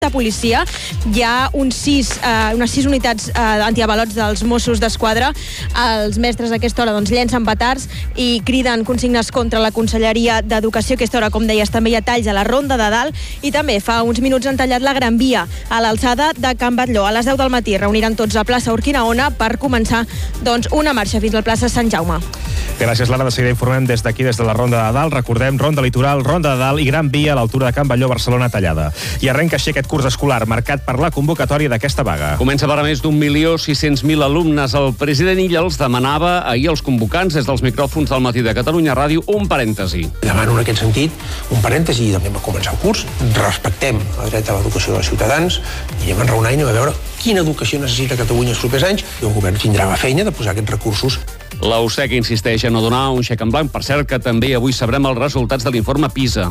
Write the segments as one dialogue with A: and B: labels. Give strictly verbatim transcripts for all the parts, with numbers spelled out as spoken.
A: de policia. Hi ha uns sis, eh, unes sis unitats eh, antiavalots dels Mossos d'Esquadra. Els mestres a aquesta hora doncs, llencen petards i criden consignes contra la Conselleria d'Educació. A aquesta hora, com deies, també hi ha talls a la Ronda de Dalt i també fa uns minuts han tallat la Gran Via a l'alçada de Can Batlló. A les deu del matí reuniran tots a plaça Urquinaona per començar doncs, una marxa fins a la plaça Sant Jaume.
B: Gràcies, Lara. De seguida informem des d'aquí, des de la Ronda de Dalt. Recordem, Ronda Litoral, Ronda de Dalt i Gran Via a l'altura de Can Batlló, Barcelona, tallada. I arrenca així aquest curs escolar marcat per la convocatòria d'aquesta vaga.
C: Comença per a més d'un milió sis-cents mil alumnes. El president Illa els demanava ahir als convocants des dels micròfons del Matí de Catalunya Ràdio un parèntesi.
D: Demano en aquest sentit un parèntesi i també va començar el curs. Respectem el dret a l'educació dels ciutadans i anem a enraonar i anem a veure quina educació necessita Catalunya els propers anys i el govern tindrà la feina de posar aquests recursos.
C: La U S E C insisteix a no donar un xec en blanc. Per cert, que també avui sabrem els resultats de l'informe PISA.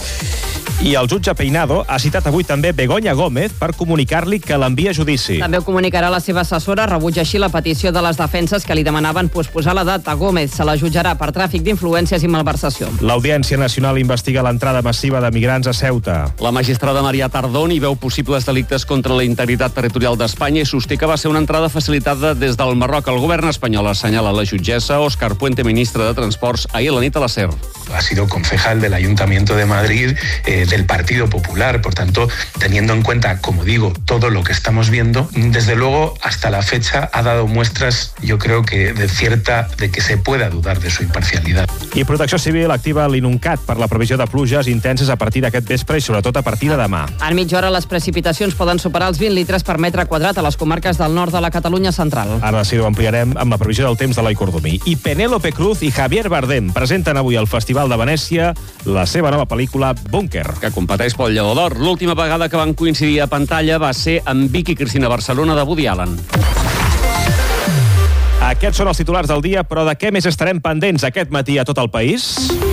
B: I el jutge Peinado ha citat avui també Begoña Gómez per comunicar-li que l'envia a judici.
E: També ho comunicarà la seva assessora, rebutja així la petició de les defenses que li demanaven posposar la data. Gómez se la jutjarà per tràfic d'influències i malversació.
B: L'Audiència Nacional investiga l'entrada massiva de migrants a Ceuta.
C: La magistrada Maria Tardón hi veu possibles delictes contra la integritat territorial d'Espanya i sosté que va ser una entrada facilitada des del Marroc. El govern espanyol assenyala la jutgessa Òscar Puente, ministre de Transports, ahir a la nit a la SER.
F: Ha sido concejal del Ayuntamiento de Madrid, eh, del Partido Popular. Por tanto, teniendo en cuenta, como digo, todo lo que estamos viendo, desde luego, hasta la fecha ha dado muestras, yo creo que de cierta, de que se pueda dudar de su imparcialidad.
B: I Protecció Civil activa l'INUNCAT per la previsió de pluges intenses a partir d'aquest vespre i sobretot a partir de demà.
E: En mitja hora les precipitacions poden superar els vint litres per metre quadrat a les comarques del nord de la Catalunya central.
B: Ara de seguida ho ampliarem amb la previsió del temps de l'Eloi Cordomí. I Penélope Cruz i Javier Bardem presenten avui al Festival de Venècia la seva nova pel·lícula Búnquer,
C: que competeix pel Lleó d'Or. L'última vegada que van coincidir a pantalla va ser amb Vicky Cristina Barcelona de Woody Allen.
B: Aquests són els titulars del dia, però de què més estarem pendents aquest matí a tot el país?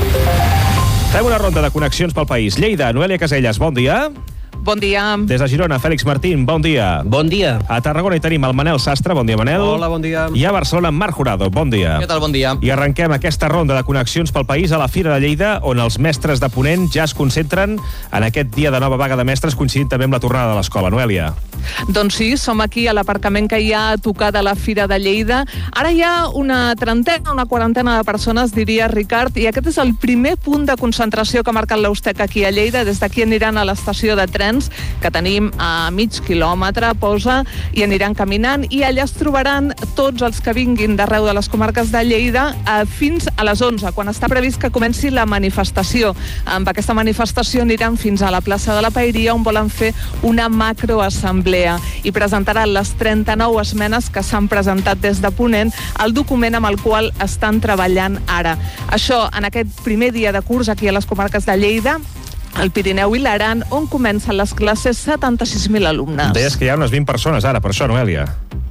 B: Fem una ronda de connexions pel país. Lleida, Noelia Caselles, bon dia.
G: Bon dia.
B: Des de Girona, Fèlix Martín, bon dia.
H: Bon dia.
B: A Tarragona hi tenim el Manel Sastre, bon dia, Manel.
H: Hola, bon dia.
B: I a Barcelona, Marc Jurado, bon dia.
H: Què tal, bon dia.
B: I arrenquem aquesta ronda de connexions pel país a la Fira de Lleida, on els mestres de Ponent ja es concentren en aquest dia de nova vaga de mestres, coincidint també amb la tornada de l'escola. Noelia.
G: Doncs sí, som aquí a l'aparcament que hi ha a tocar de la Fira de Lleida. Ara hi ha una trentena, una quarantena de persones, diria Ricard, i aquest és el primer punt de concentració que ha marcat l'U S E C aquí a Lleida. Des d'aquí aniran a l'estació de trens, que tenim a mig quilòmetre, posa, i aniran caminant, i allà es trobaran tots els que vinguin d'arreu de les comarques de Lleida eh, fins a les onze, quan està previst que comenci la manifestació. Amb aquesta manifestació aniran fins a la plaça de la Paeria, on volen fer una macroassemblea i presentaran les trenta-nou esmenes que s'han presentat des de Ponent al document amb el qual estan treballant ara. Això en aquest primer dia de curs aquí a les comarques de Lleida, al Pirineu i l'Aran, on comencen les classes setanta-sis mil alumnes.
B: Deies que hi ha unes vint persones ara, per això, Noelia.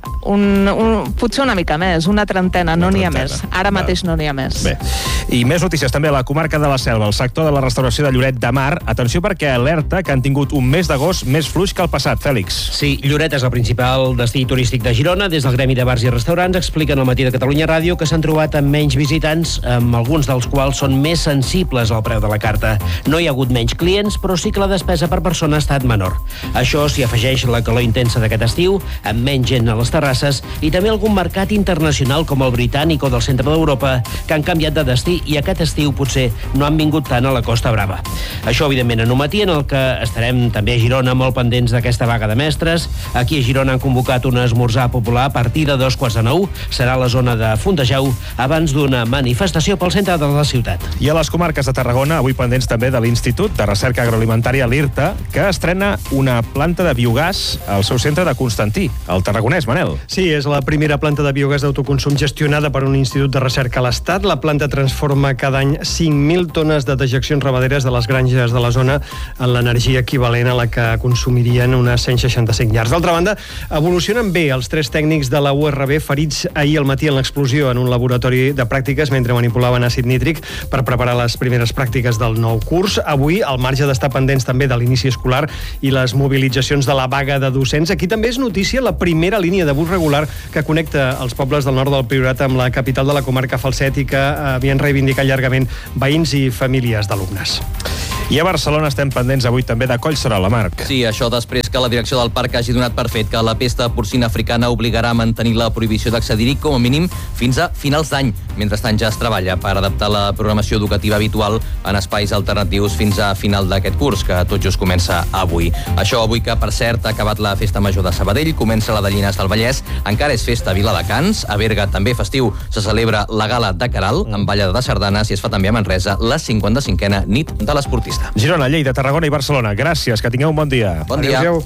G: Un, un, potser una mica més, una trentena, no n'hi ha més. Ara mateix no n'hi ha més.
B: Bé. I més notícies també a la comarca de la Selva, el sector de la restauració de Lloret de Mar. Atenció perquè alerta que han tingut un mes d'agost més fluix que el passat, Fèlix.
H: Sí, Lloret és el principal destí turístic de Girona. Des del Gremi de Bars i Restaurants expliquen al Matí de Catalunya Ràdio que s'han trobat amb menys visitants, amb alguns dels quals són més sensibles al preu de la carta. No hi ha hagut menys clients, però sí que la despesa per persona ha estat menor. Això s'hi afegeix la calor intensa d'aquest estiu, amb menys gent a les terrasses, i també algun mercat internacional com el britànic o del centre d'Europa que han canviat de destí i aquest estiu potser no han vingut tant a la Costa Brava. Això, evidentment, en un matí en el que estarem també a Girona molt pendents d'aquesta vaga de mestres. Aquí a Girona han convocat un esmorzar popular a partir de dos quarts de nou. Serà a la zona de Fontejau abans d'una manifestació pel centre de la ciutat.
B: I a les comarques de Tarragona, avui pendents també de l'Institut de Recerca Agroalimentària, l'IRTA, que estrena una planta de biogàs al seu centre de Constantí, al Tarragonès, Manel.
I: Sí, és la primera planta de biogàs d'autoconsum gestionada per un institut de recerca a l'Estat. La planta transforma cada any cinc mil tones de dejeccions ramaderes de les granges de la zona en l'energia equivalent a la que consumirien unes cent seixanta-cinc llars. D'altra banda, evolucionen bé els tres tècnics de la U R B ferits ahir al matí en l'explosió en un laboratori de pràctiques mentre manipulaven àcid nítric per preparar les primeres pràctiques del nou curs. Avui, al marge d'estar pendents també de l'inici escolar i les mobilitzacions de la vaga de docents, aquí també és notícia la primera línia de bus regular que connecta els pobles del nord del Priorat amb la capital de la comarca Falset i que havien reivindicat llargament veïns i famílies d'alumnes.
B: I a Barcelona estem pendents avui també de Collserola, Marc.
J: Sí, això després que la direcció del parc hagi donat per fet que la pesta porcina africana obligarà a mantenir la prohibició d'accedir-hi com a mínim fins a finals d'any. Mentrestant ja es treballa per adaptar la programació educativa habitual en espais alternatius fins a final d'aquest curs, que tot just comença avui. Això avui que, per cert, ha acabat la Festa Major de Sabadell, comença la de Llinars del Vallès, encara és festa a Viladecans, a Berga també festiu se celebra la Gala de Caral, amb ballada de sardanes, i es fa també a Manresa la cinquanta-cinquena nit de l'esportista.
B: Girona, Lleida, Tarragona i Barcelona. Gràcies, que tingueu un bon dia.
J: Bon dia.
B: Adéu.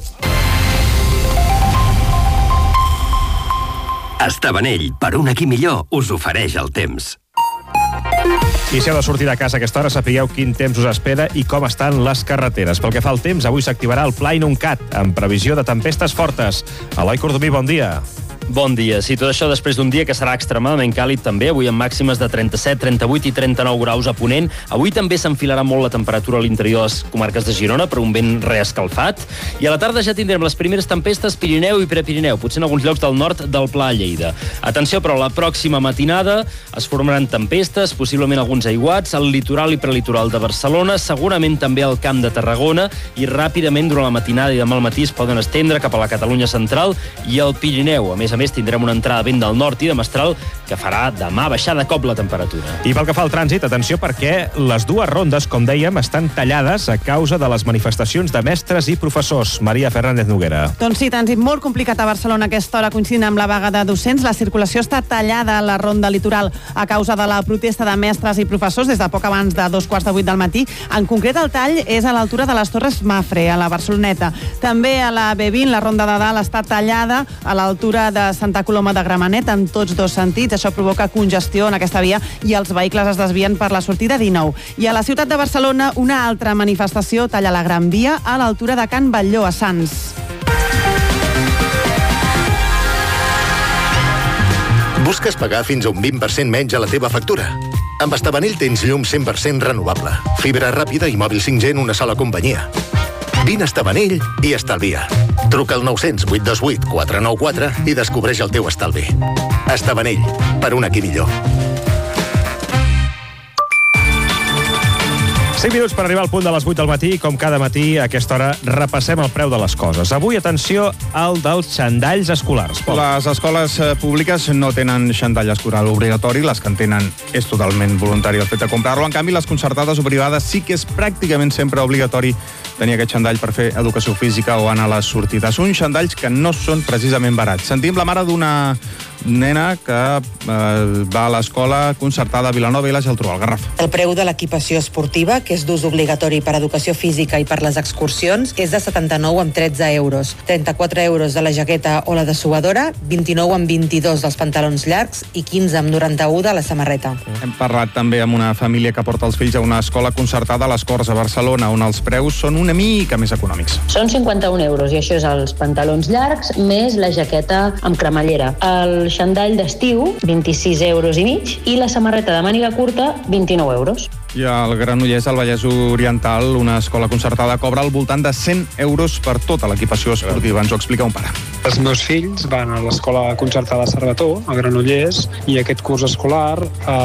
K: Estabanell, per un aquí millor, us ofereix el temps.
B: I si heu de sortir de casa a aquesta hora, sapigueu quin temps us espera i com estan les carreteres. Pel que fa al temps, avui s'activarà el Pla Inuncat, amb previsió de tempestes fortes. Eloi Cordomí, bon dia.
L: Bon dia. Sí, tot això després d'un dia que serà extremadament càlid també, avui amb màximes de trenta-set, trenta-vuit i trenta-nou graus a Ponent. Avui també s'enfilarà molt la temperatura a l'interior de les comarques de Girona per un vent reescalfat. I a la tarda ja tindrem les primeres tempestes Pirineu i Prepirineu, potser en alguns llocs del nord del Pla a Lleida. Atenció, però, la pròxima matinada es formaran tempestes, possiblement alguns aiguats, al litoral i prelitoral de Barcelona, segurament també al Camp de Tarragona, i ràpidament durant la matinada i demà al matí es poden estendre cap a la Catalunya central i al Pirineu. A més a més, tindrem una entrada de vent del nord i de mestral que farà demà baixar de cop la temperatura.
B: I pel que fa al trànsit, atenció, perquè les dues rondes, com dèiem, estan tallades a causa de les manifestacions de mestres i professors. Maria Fernández Noguera.
M: Doncs sí, trànsit molt complicat a Barcelona a aquesta hora, coincidint amb la vaga de docents. La circulació està tallada a la ronda litoral a causa de la protesta de mestres i professors des de poc abans de dos quarts de vuit del matí. En concret, el tall és a l'altura de les Torres Mafre, a la Barceloneta. També a la B vint, la ronda de dalt està tallada a l'altura de Santa Coloma de Gramenet en tots dos sentits. Això provoca congestió en aquesta via i els vehicles es desvien per la sortida dinou. I a la ciutat de Barcelona, una altra manifestació talla la Gran Via a l'altura de Can Batlló, a Sants.
N: Busques pagar fins a un vint per cent menys a la teva factura? Amb Estabanell tens llum cent per cent renovable, fibra ràpida i mòbil cinc G en una sola companyia. Vine a Estabanell i estalvia. Truca al nou zero zero, vuit dos vuit, quatre nou quatre i descobreix el teu estalvi. Estabanell, per un aquí millor.
B: cinc minuts per arribar al punt de les vuit del matí. Com cada matí, a aquesta hora, repassem el preu de les coses. Avui, atenció, al dels xandalls escolars. Pol.
O: Les escoles públiques no tenen xandall escolar obligatori, les que en tenen és totalment voluntari el fet de comprar-lo. En canvi, les concertades o privades sí que és pràcticament sempre obligatori tenir aquest xandall per fer educació física o anar a les sortides. Uns xandalls que no són precisament barats. Sentim la mare d'una nena que eh, va a l'escola concertada a Vilanova i la Geltrú, al Garraf.
P: El preu de l'equipació esportiva, que és d'ús obligatori per educació física i per les excursions, és de setanta-nou amb tretze euros. trenta-quatre euros de la jaqueta o la dessuadora, vint-i-nou amb vint-i-dos dels pantalons llargs i quinze amb noranta-u de la samarreta.
O: Hem parlat també amb una família que porta els fills a una escola concertada a les Corts, a Barcelona, on els preus són una mica més econòmics.
Q: Són cinquanta-un euros, i això és els pantalons llargs més la jaqueta amb cremallera. El xandall d'estiu, vint-i-sis euros i mig, i la samarreta de màniga curta, vint-i-nou euros.
O: I al Granollers, al Vallès Oriental, una escola concertada cobra al voltant de cent euros per tota l'equipació esportiva. Ens ho explica un pare.
R: Els meus fills van a l'escola concertada a Cervetó, a Granollers, i aquest curs escolar,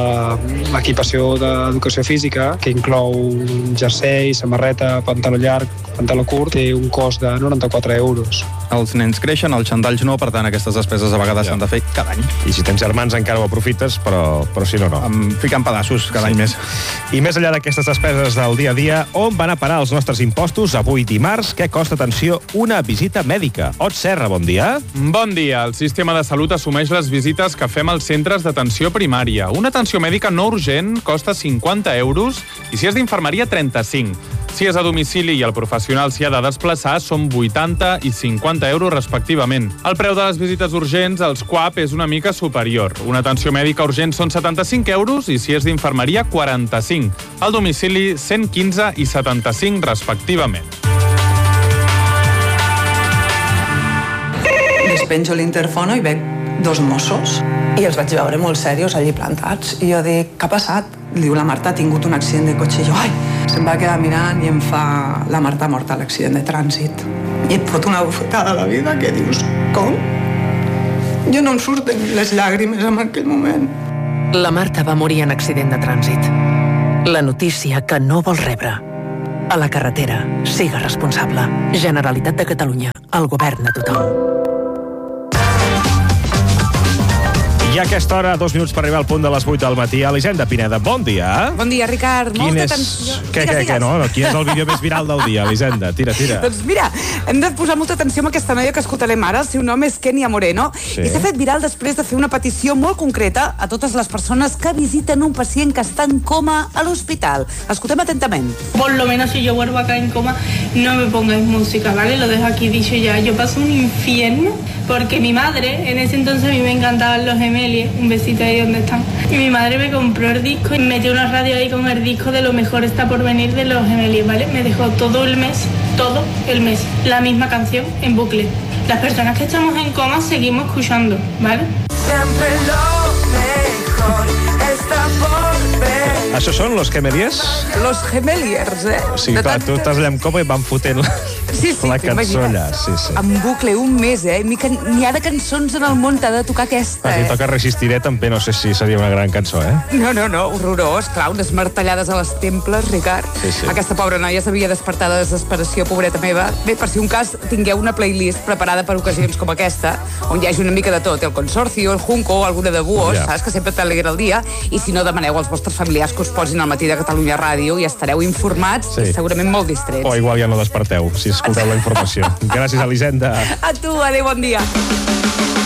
R: eh, l'equipació d'educació física, que inclou un jersei, samarreta, pantaló llarg, pantaló curt, té un cost de noranta-quatre euros.
O: Els nens creixen, els xandalls no, per tant aquestes despeses a vegades s'han ja. de fer cada any.
B: I si tens germans encara ho aprofites, però, però si no, no.
O: Em fiquen pedaços cada sí. any més.
B: I més enllà d'aquestes despeses del dia a dia, on van a parar els nostres impostos avui dimarts? Què costa, atenció, una visita mèdica? Ot Serra, bon dia.
S: Bon dia. El sistema de salut assumeix les visites que fem als centres d'atenció primària. Una atenció mèdica no urgent costa cinquanta euros i si és d'infermeria, trenta-cinc. Si és a domicili i el professional s'hi ha de desplaçar, són vuitanta i cinquanta euros respectivament. El preu de les visites urgents als C U A P és una mica superior. Una atenció mèdica urgent són setanta-cinc euros i si és d'infermeria, quaranta-cinc. Al domicili, cent quinze i setanta-cinc respectivament.
T: Despenjo l'interfono i veig dos Mossos i els vaig veure molt serios allí plantats. I jo dic, què ha passat? Diu, la Marta ha tingut un accident de cotxe. I jo, ai, se'm va quedar mirant i em fa, la Marta ha mort a l'accident de trànsit. I et fot una bufetada a la vida que dius, com? Jo no em surten les llàgrimes en aquell moment.
U: La Marta va morir en accident de trànsit. La notícia que no vols rebre. A la carretera, siga responsable. Generalitat de Catalunya, el govern de tothom.
B: I a aquesta hora, dos minuts per arribar al punt de les vuit del matí. Elisenda Pineda, bon dia.
V: Bon dia, Ricard.
B: Quin
V: Molta
B: és...
V: atenció.
B: Què, què, què, no? Quin és el vídeo més viral del dia, Elisenda? Tira, tira.
V: Doncs mira, hem de posar molta atenció amb aquesta noia que escoltarem ara. El seu nom és Kenia Moreno.
B: Sí.
V: I s'ha fet viral després de fer una petició molt concreta a totes les persones que visiten un pacient que està en coma a l'hospital. Escoltem atentament.
W: Por lo menos si yo vuelvo acá en coma, no me pongáis música, ¿vale? Lo dejo aquí dicho ya. Yo paso un infierno porque mi madre, en ese entonces a mí me encantaban los Gemelis, un besito ahí donde están, y mi madre me compró el disco y me metió una radio ahí con el disco de Lo mejor está por venir de los Gemelis, ¿vale? Me dejó todo el mes, todo el mes, la misma canción en bucle. Las personas que estamos en coma seguimos escuchando, ¿vale?
X: Siempre lo mejor está por venir.
B: Això són los Gemeliers?
V: Los Gemeliers, eh?
B: O sigui, clar, tu estàs allà amb coma i van fotent la,
V: Sí, sí,
B: la cançó allà. Sí, sí.
V: En bucle, un mes, eh? N'hi ha de cançons en el món, t'ha de tocar aquesta,
B: Si
V: eh?
B: toca Resistiré, també no sé si seria una gran cançó, eh?
V: No, no, no, horrorós, clar, unes martellades a les temples, Ricard.
B: Sí, sí.
V: Aquesta pobra noia s'havia despertat de desesperació, pobreta meva. Bé, per si un cas tingueu una playlist preparada per ocasions com aquesta, on hi hagi una mica de tot, el Consorcio, el Junco, alguna de Buos,
B: Ja.
V: saps, que sempre t'alegra el dia, i si no, demaneu als vostres familiars que us posin al matí de Catalunya Ràdio i estareu informats
B: Sí.
V: i segurament molt distrets.
B: O igual ja no desperteu, si escolteu la informació. Gràcies, Elisenda.
V: A tu, adéu, bon dia.